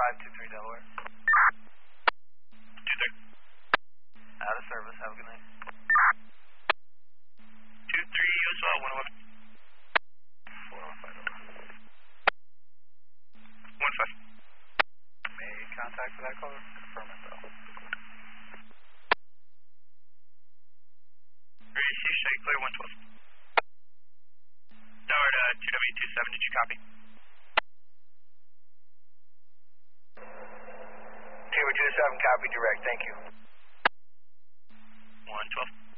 523 Delaware. 23. Out of service, have a good night. 23, US 111. 415 Delaware. 15. Made contact for that caller? Confirm it though. Receive straight clear 112. Tower 2W27, did you copy? 2W27, copy direct, thank you. 112.